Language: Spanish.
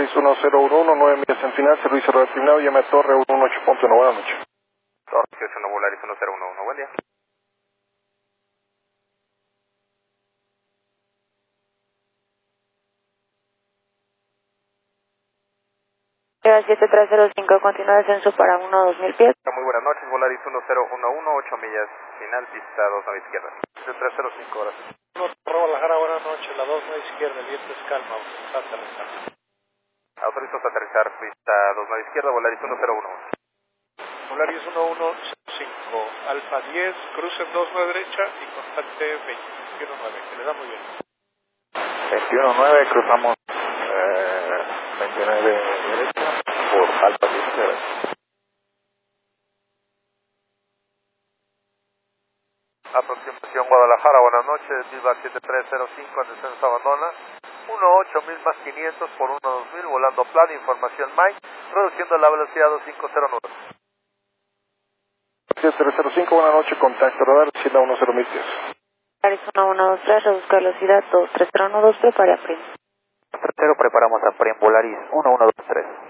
Volaris 1011, 9 millas en final, servicio reasignado, llame a Torre 118.1, buenas noches. Torre 1 Volaris 1011, buen día. Llega 7305, continúa descenso para 1-2000 pies. Muy buenas noches, Volaris 1011, 8 millas, final, pista 2 9 izquierda. 7305, gracias. Guadalajara, buenas noches, la 2 9 izquierda, el viento es calma, está aterrizando. Autorizo a aterrizar, pista 2 9 izquierda, Volaris 101. Volaris 1105, Alfa 10, cruce en 29 derecha y contacte 219, que le da muy bien. 21.9, cruzamos 29 derecha por Alfa 10. Aproximación Guadalajara, buenas noches, Viva 7305, en descenso abandona. 18000 más 500 por 12000, volando plan, información Mike, reduciendo la velocidad a 2509. 7305, buenas noches, contacto radar, 710 pies. Volaris 1123, reduzca velocidad 2301, prepare a PRIM. Tercero, preparamos a PRIM, Volaris 1123.